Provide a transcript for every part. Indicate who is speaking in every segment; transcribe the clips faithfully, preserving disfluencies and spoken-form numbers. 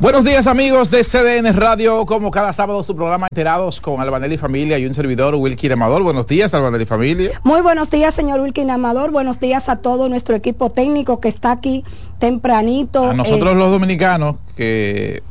Speaker 1: Buenos días, amigos de C D N Radio, como cada sábado su programa Enterados con Albanelli Familia y un servidor, Wilkin Amador. Buenos días, Albanelli Familia.
Speaker 2: Muy buenos días, señor Wilkin Amador. Buenos días a todo nuestro equipo técnico que está aquí tempranito.
Speaker 1: A nosotros
Speaker 2: eh,
Speaker 1: los dominicanos que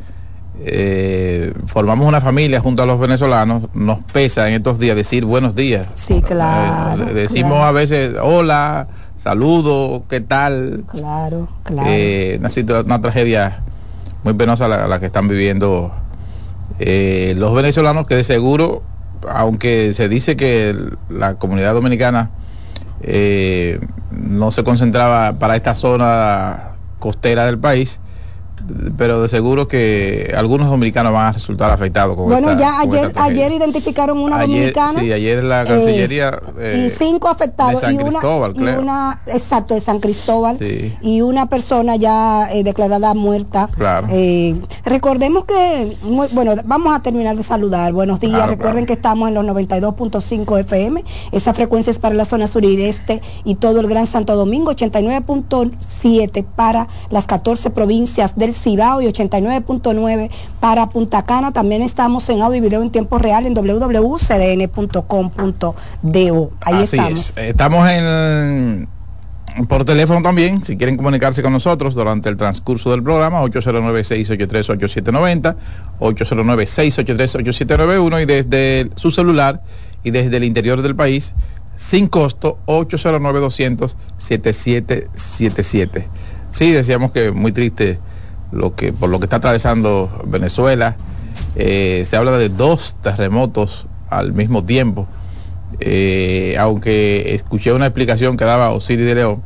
Speaker 1: eh, formamos una familia junto a los venezolanos, nos pesa en estos días decir buenos días.
Speaker 2: Sí, claro.
Speaker 1: Eh, decimos
Speaker 2: claro.
Speaker 1: a veces hola, saludo, ¿qué tal?
Speaker 2: Claro, claro.
Speaker 1: Eh, una, una tragedia muy penosa la, la que están viviendo eh, los venezolanos, que de seguro, aunque se dice que la comunidad dominicana eh, no se concentraba para esta zona costera del país, pero de seguro que algunos dominicanos van a resultar afectados con
Speaker 2: bueno,
Speaker 1: esta,
Speaker 2: ya
Speaker 1: con
Speaker 2: ayer
Speaker 1: esta
Speaker 2: ayer identificaron una
Speaker 1: ayer,
Speaker 2: dominicana.
Speaker 1: Sí, ayer la Cancillería
Speaker 2: eh,
Speaker 1: eh,
Speaker 2: y cinco afectados
Speaker 1: de San
Speaker 2: y una,
Speaker 1: Cristóbal,
Speaker 2: y
Speaker 1: creo.
Speaker 2: una exacto de San Cristóbal,
Speaker 1: sí.
Speaker 2: Y una persona ya eh, declarada muerta.
Speaker 1: Claro.
Speaker 2: Eh, recordemos que muy, bueno, vamos a terminar de saludar. Buenos días.
Speaker 1: Claro,
Speaker 2: Recuerden
Speaker 1: claro.
Speaker 2: que estamos en los noventa y dos punto cinco F M. Esa frecuencia es para la zona sureste y todo el Gran Santo Domingo, ochenta y nueve punto siete para las catorce provincias del Cibao y ochenta y nueve punto nueve para Punta Cana. También estamos en audio y video en tiempo real en doble u doble u doble u punto c d n punto com punto do. Ahí
Speaker 1: Así
Speaker 2: estamos.
Speaker 1: Es. Estamos en por teléfono también, si quieren comunicarse con nosotros durante el transcurso del programa, ocho cero nueve, seis ocho tres, ocho siete nueve cero, ocho cero nueve, seis ocho tres, ocho siete nueve uno, y desde su celular y desde el interior del país, sin costo, ocho cero nueve, doscientos, setenta y siete setenta y siete. Sí, decíamos que muy triste lo que por lo que está atravesando Venezuela. Eh, se habla de dos terremotos al mismo tiempo. Eh, aunque escuché una explicación que daba Osiris de León,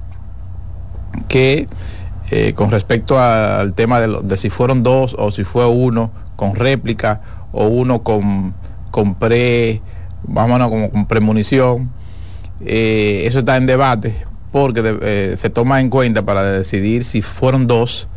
Speaker 1: que eh, con respecto a, al tema de, lo, de si fueron dos o si fue uno con réplica o uno con, con pre, vámonos como con premonición, eh, eso está en debate porque de, eh, se toma en cuenta para decidir si fueron dos.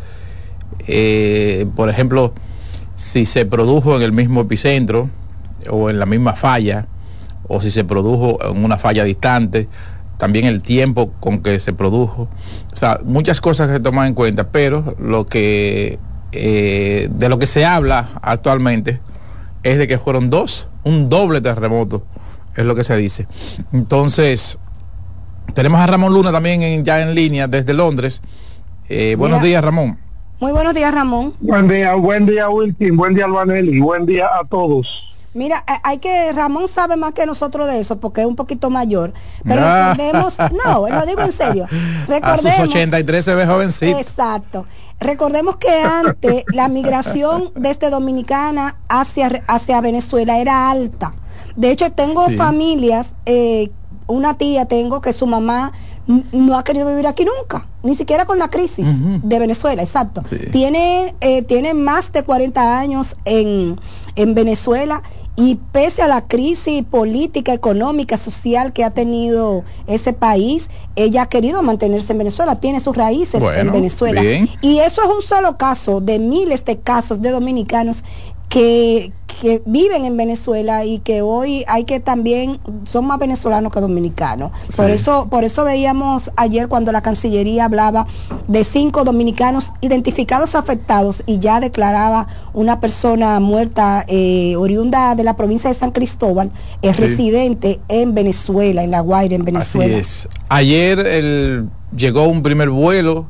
Speaker 1: Eh, por ejemplo, si se produjo en el mismo epicentro o en la misma falla, o si se produjo en una falla distante, también el tiempo con que se produjo, o sea, muchas cosas que se toman en cuenta, pero lo que eh, de lo que se habla actualmente es de que fueron dos, un doble terremoto, es lo que se dice. Entonces, tenemos a Ramón Luna también en, ya en línea desde Londres. Eh, buenos días, Ramón.
Speaker 2: Muy buenos días, Ramón.
Speaker 3: Buen día, buen día, Wilkin, buen día, Albanelli, buen día a todos.
Speaker 2: Mira, hay que, Ramón sabe más que nosotros de eso porque es un poquito mayor, pero
Speaker 1: Ah.
Speaker 2: recordemos, no, lo digo en serio, recordemos.
Speaker 1: A sus ochenta y tres se ve jovencito.
Speaker 2: Exacto. Recordemos que antes la migración desde Dominicana hacia, hacia Venezuela era alta. De hecho, tengo
Speaker 1: Sí.
Speaker 2: familias, eh, una tía tengo que su mamá no ha querido vivir aquí nunca, ni siquiera con la crisis
Speaker 1: Uh-huh.
Speaker 2: de Venezuela, exacto.
Speaker 1: Sí.
Speaker 2: Tiene, eh, tiene más de cuarenta años en, en Venezuela, y pese a la crisis política, económica, social que ha tenido ese país, ella ha querido mantenerse en Venezuela, tiene sus raíces
Speaker 1: Bueno,
Speaker 2: en Venezuela.
Speaker 1: bien.
Speaker 2: Y eso es un solo caso de miles de casos de dominicanos que, que viven en Venezuela y que hoy hay que también son más venezolanos que dominicanos.
Speaker 1: Sí.
Speaker 2: Por eso, por eso veíamos ayer cuando la Cancillería hablaba de cinco dominicanos identificados afectados y ya declaraba una persona muerta eh, oriunda de la provincia de San Cristóbal, es
Speaker 1: Sí.
Speaker 2: residente en Venezuela, en La Guaira, en Venezuela.
Speaker 1: Así es. Ayer el, llegó un primer vuelo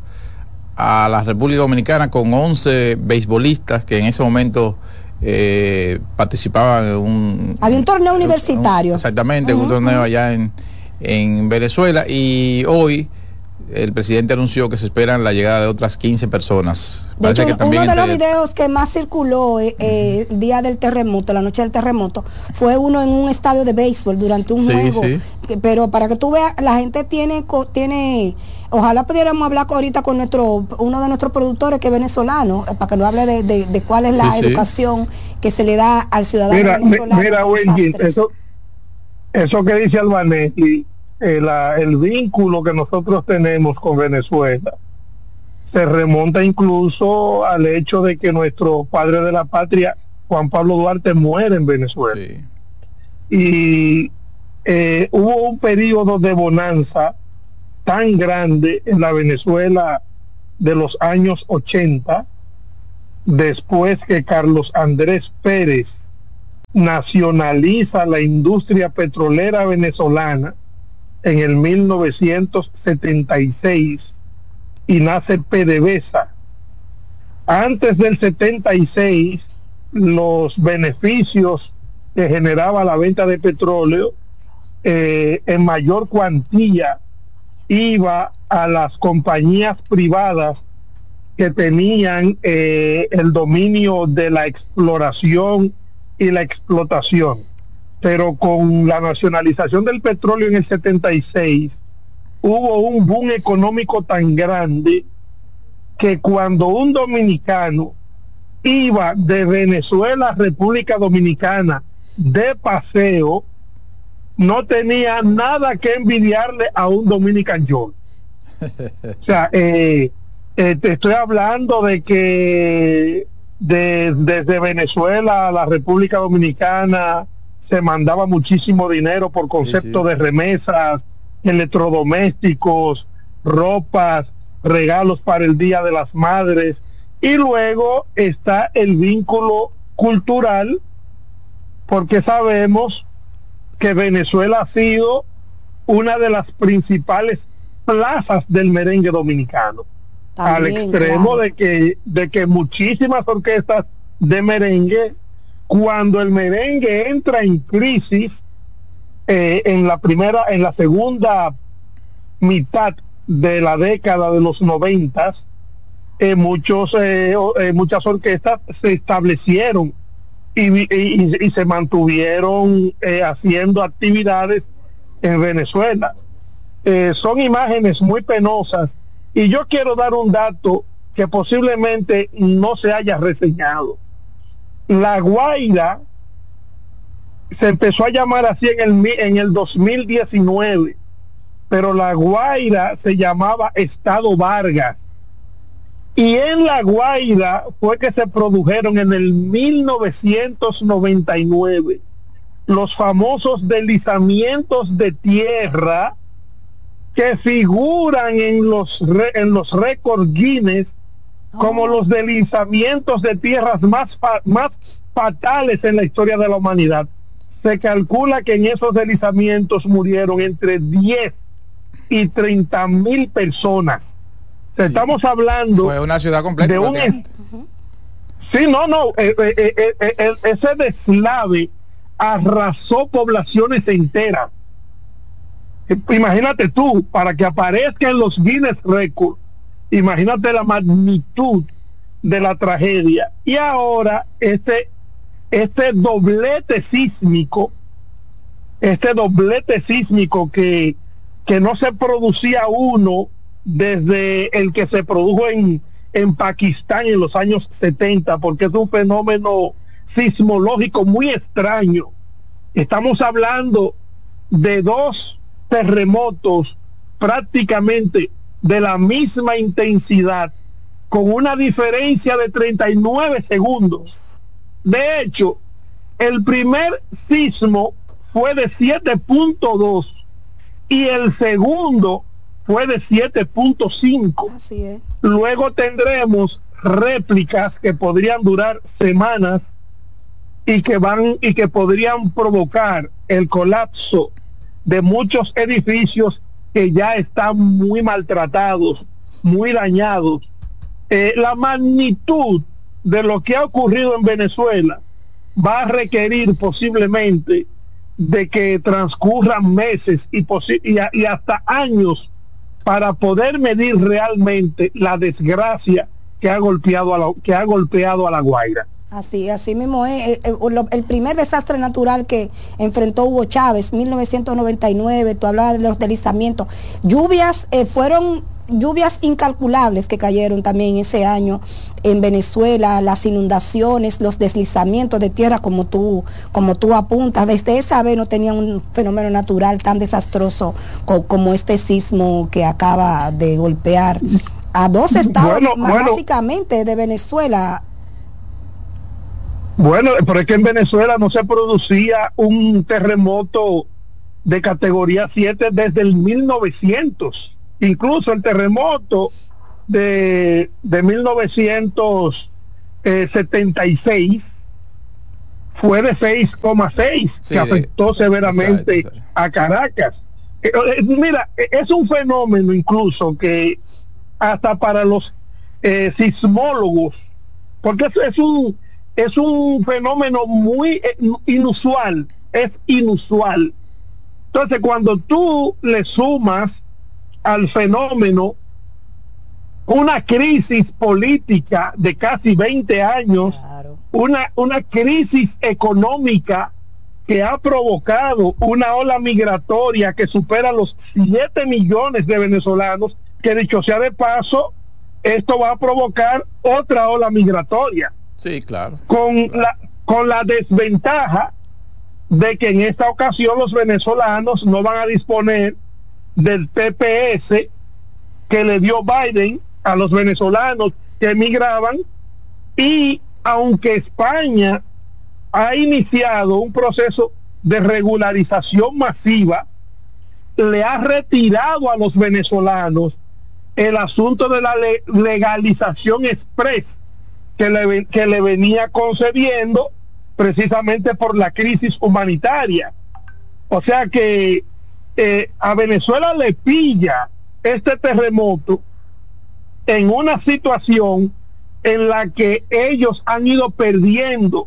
Speaker 1: a la República Dominicana con once beisbolistas que en ese momento eh, participaban en un...
Speaker 2: Había un torneo universitario.
Speaker 1: Un, exactamente,
Speaker 2: Uh-huh,
Speaker 1: un torneo
Speaker 2: uh-huh.
Speaker 1: allá en, en Venezuela, y hoy el presidente anunció que se esperan la llegada de otras quince personas.
Speaker 2: De
Speaker 1: Parece
Speaker 2: hecho,
Speaker 1: que también
Speaker 2: uno de los
Speaker 1: entre-
Speaker 2: videos que más circuló eh, eh, el día del terremoto, la noche del terremoto, fue uno en un estadio de béisbol durante un
Speaker 1: Sí,
Speaker 2: juego.
Speaker 1: sí.
Speaker 2: Que- pero para que tú veas, la gente tiene, co- tiene, ojalá pudiéramos hablar ahorita con nuestro, uno de nuestros productores que es venezolano, eh, para que nos hable de, de, de cuál es la
Speaker 1: Sí, sí.
Speaker 2: educación que se le da al ciudadano
Speaker 3: Mira, mi-
Speaker 2: venezolano.
Speaker 3: mira,
Speaker 2: con
Speaker 3: Wilkin,
Speaker 2: desastres.
Speaker 3: eso, eso que dice Albanelli, eh, la, el vínculo que nosotros tenemos con Venezuela se remonta incluso al hecho de que nuestro padre de la patria, Juan Pablo Duarte, muere en Venezuela.
Speaker 1: Sí.
Speaker 3: Y eh, hubo un periodo de bonanza tan grande en la Venezuela de los años ochenta después que Carlos Andrés Pérez nacionaliza la industria petrolera venezolana en el mil novecientos setenta y seis y nace PDVSA. Antes del setenta y seis, los beneficios que generaba la venta de petróleo eh, en mayor cuantía iba a las compañías privadas que tenían eh, el dominio de la exploración y la explotación. Pero con la nacionalización del petróleo en el setenta y seis, hubo un boom económico tan grande que cuando un dominicano iba de Venezuela a República Dominicana de paseo, no tenía nada que envidiarle a un Dominican Joy. O sea, eh, eh, te estoy hablando de que de, desde Venezuela a la República Dominicana se mandaba muchísimo dinero por concepto sí, sí. de remesas, electrodomésticos, ropas, regalos para el Día de las Madres, y luego está el vínculo cultural, porque sabemos que Venezuela ha sido una de las principales plazas del merengue dominicano, también, al extremo claro. de que de que muchísimas orquestas de merengue, cuando el merengue entra en crisis eh, en la primera, en la segunda mitad de la década de los noventas, eh, muchos eh, eh, muchas orquestas se establecieron y, y, y se mantuvieron eh, haciendo actividades en Venezuela. Eh, son imágenes muy penosas, y yo quiero dar un dato que posiblemente no se haya reseñado. La Guaira se empezó a llamar así en el, en el dos mil diecinueve, pero La Guaira se llamaba Estado Vargas, y en La Guaira fue que se produjeron en el mil novecientos noventa y nueve los famosos deslizamientos de tierra que figuran en los re, en los récords Guinness como oh. los deslizamientos de tierras más, fa, más fatales en la historia de la humanidad. Se calcula que en esos deslizamientos murieron entre diez y treinta mil personas. O sea, sí. Estamos hablando
Speaker 1: fue una ciudad completa
Speaker 3: de un es... uh-huh. sí, no, no, eh, eh, eh, eh, eh, ese deslave arrasó poblaciones enteras. Imagínate tú, para que aparezca en los Guinness Records, imagínate la magnitud de la tragedia. Y ahora este este doblete sísmico, este doblete sísmico que, que no se producía uno desde el que se produjo en, en Pakistán en los años setenta, porque es un fenómeno sismológico muy extraño. Estamos hablando de dos terremotos prácticamente de la misma intensidad, con una diferencia de treinta y nueve segundos. De hecho, el primer sismo fue de siete punto dos y el segundo fue de siete punto cinco.
Speaker 2: Así es.
Speaker 3: Luego tendremos réplicas que podrían durar semanas y que van y que podrían provocar el colapso de muchos edificios que ya están muy maltratados, muy dañados. Eh, la magnitud de lo que ha ocurrido en Venezuela va a requerir posiblemente de que transcurran meses y, y, y hasta años para poder medir realmente la desgracia que ha golpeado a la, que ha golpeado a La Guaira.
Speaker 2: Así, así mismo es. El, el, el primer desastre natural que enfrentó Hugo Chávez, mil novecientos noventa y nueve, tú hablabas de los deslizamientos. Lluvias, eh, fueron lluvias incalculables que cayeron también ese año en Venezuela, las inundaciones, los deslizamientos de tierra, como tú, como tú apuntas. Desde esa vez no tenían un fenómeno natural tan desastroso co como este sismo que acaba de golpear a dos estados, bueno, más bueno. básicamente de Venezuela.
Speaker 3: Bueno, pero es que en Venezuela no se producía un terremoto de categoría siete desde el mil novecientos. Incluso el terremoto de, de mil novecientos eh, setenta y seis fue de seis coma seis, sí, que afectó severamente exacto, exacto. a Caracas. Eh, eh, mira, es un fenómeno incluso que hasta para los eh, sismólogos, porque es, es un es un fenómeno muy eh, inusual, es inusual. Entonces, cuando tú le sumas al fenómeno una crisis política de casi veinte años, claro. una, una crisis económica que ha provocado una ola migratoria que supera los siete millones de venezolanos, que dicho sea de paso, esto va a provocar otra ola migratoria.
Speaker 1: Sí, claro.
Speaker 3: Con,
Speaker 1: claro.
Speaker 3: La, con la desventaja de que en esta ocasión los venezolanos no van a disponer del T P S que le dio Biden a los venezolanos que emigraban, y aunque España ha iniciado un proceso de regularización masiva, le ha retirado a los venezolanos el asunto de la le- legalización express que le, que le venía concediendo precisamente por la crisis humanitaria. O sea que eh, a Venezuela le pilla este terremoto en una situación en la que ellos han ido perdiendo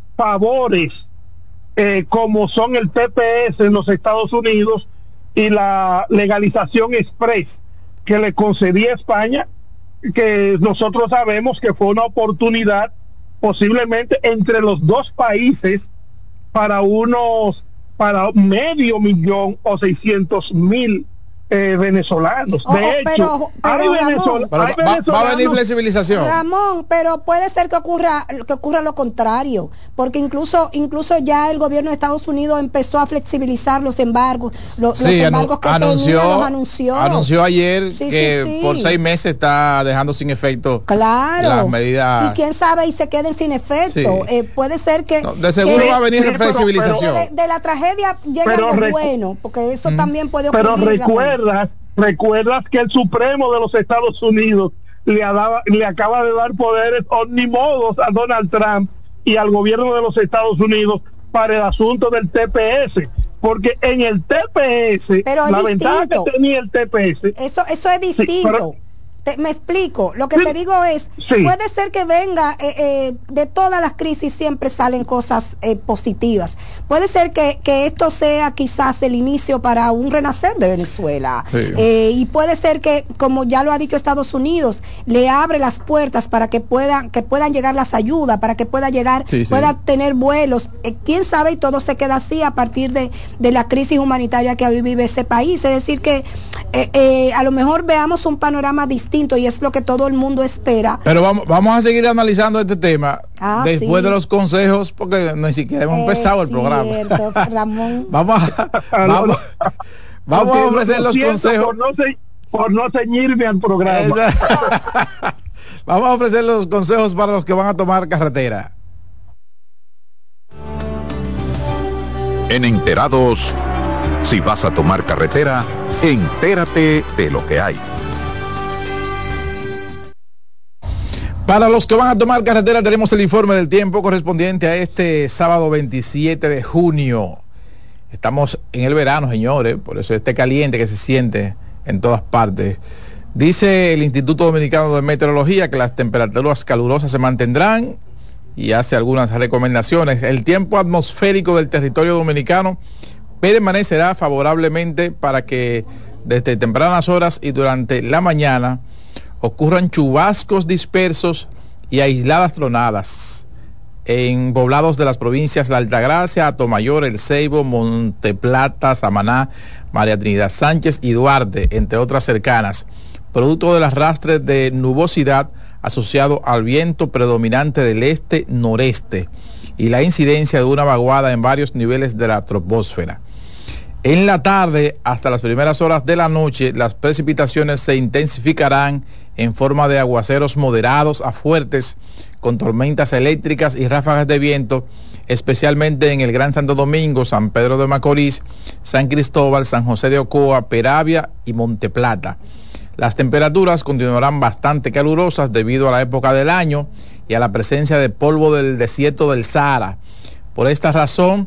Speaker 3: favores eh, como son el T P S en los Estados Unidos y la legalización express que le concedía España, que nosotros sabemos que fue una oportunidad posiblemente entre los dos países para unos para medio millón o seiscientos mil Eh, venezolanos. De
Speaker 2: oh,
Speaker 3: hecho,
Speaker 2: pero, pero,
Speaker 3: hay, Venezol-
Speaker 1: pero
Speaker 3: hay
Speaker 1: va,
Speaker 3: venezolanos.
Speaker 1: va a venir flexibilización.
Speaker 2: Ramón, pero puede ser que ocurra que ocurra lo contrario, porque incluso incluso ya el gobierno de Estados Unidos empezó a flexibilizar los embargos, lo,
Speaker 1: sí,
Speaker 2: los embargos que
Speaker 1: anunció,
Speaker 2: tenía, los anunció.
Speaker 1: Anunció ayer
Speaker 2: sí,
Speaker 1: que
Speaker 2: sí, sí.
Speaker 1: por seis meses está dejando sin efecto
Speaker 2: claro.
Speaker 1: las medidas.
Speaker 2: Y quién sabe y se queden sin efecto. Sí. Eh, puede ser que
Speaker 1: no, de seguro
Speaker 2: que,
Speaker 1: va a venir
Speaker 2: sí,
Speaker 1: flexibilización.
Speaker 2: De, de la tragedia llega
Speaker 3: pero
Speaker 2: algo
Speaker 3: recu-
Speaker 2: bueno, porque eso mm. también puede
Speaker 3: ocurrir. Pero recuerdas
Speaker 2: Ramón.
Speaker 3: Recuerdas que el Supremo de los Estados Unidos le, daba, le acaba de dar poderes omnimodos a Donald Trump y al gobierno de los Estados Unidos para el asunto del T P S, porque en el T P S,
Speaker 2: pero
Speaker 3: la
Speaker 2: distinto.
Speaker 3: ventaja que tenía el T P S,
Speaker 2: eso eso es distinto. Sí, pero, te, me explico, lo que sí, te digo es, sí. puede ser que venga, eh, eh, de todas las crisis siempre salen cosas eh, positivas, puede ser que, que esto sea quizás el inicio para un renacer de Venezuela, sí. eh, y puede ser que, como ya lo ha dicho Estados Unidos, le abre las puertas para que puedan, que puedan llegar las ayudas, para que pueda llegar, sí, pueda sí. tener vuelos, eh, quién sabe, y todo se queda así a partir de, de la crisis humanitaria que vive ese país, es decir que eh, eh, a lo mejor veamos un panorama distinto, y es lo que todo el mundo espera.
Speaker 1: Pero vamos, vamos a seguir analizando este tema
Speaker 2: ah,
Speaker 1: después
Speaker 2: sí.
Speaker 1: de los consejos, porque ni siquiera hemos es empezado el programa.
Speaker 2: Cierto, Ramón.
Speaker 1: vamos a, vamos, vamos a ofrecer los consejos.
Speaker 3: Por no, se, por no ceñirme al programa.
Speaker 1: Vamos a ofrecer los consejos para los que van a tomar carretera.
Speaker 4: En Enterados, si vas a tomar carretera, entérate de lo que hay.
Speaker 1: Para los que van a tomar carretera tenemos el informe del tiempo correspondiente a este sábado veintisiete de junio. Estamos en el verano, señores, por eso este caliente que se siente en todas partes. Dice el Instituto Dominicano de Meteorología que las temperaturas calurosas se mantendrán y hace algunas recomendaciones. El tiempo atmosférico del territorio dominicano permanecerá favorablemente para que desde tempranas horas y durante la mañana ocurran chubascos dispersos y aisladas tronadas en poblados de las provincias La Altagracia, Atomayor, El Ceibo, Monteplata, Samaná, María Trinidad Sánchez y Duarte, entre otras cercanas, producto del arrastre de nubosidad asociado al viento predominante del este-noreste y la incidencia de una vaguada en varios niveles de la troposfera. En la tarde, hasta las primeras horas de la noche, las precipitaciones se intensificarán en forma de aguaceros moderados a fuertes, con tormentas eléctricas y ráfagas de viento, especialmente en el Gran Santo Domingo, San Pedro de Macorís, San Cristóbal, San José de Ocoa, Peravia y Monteplata. Las temperaturas continuarán bastante calurosas debido a la época del año y a la presencia de polvo del desierto del Sahara. Por esta razón,